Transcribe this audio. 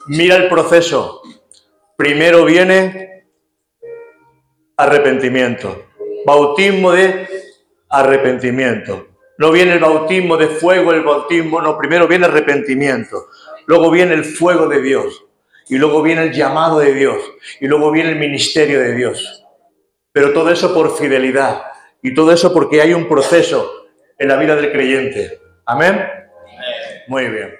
Mira el proceso. Primero viene arrepentimiento. Bautismo de arrepentimiento. No viene el bautismo de fuego, el bautismo, no, primero viene arrepentimiento. Luego viene el fuego de Dios. Y luego viene el llamado de Dios. Y luego viene el ministerio de Dios. Pero todo eso por fidelidad. Y todo eso porque hay un proceso en la vida del creyente. ¿Amén? Muy bien.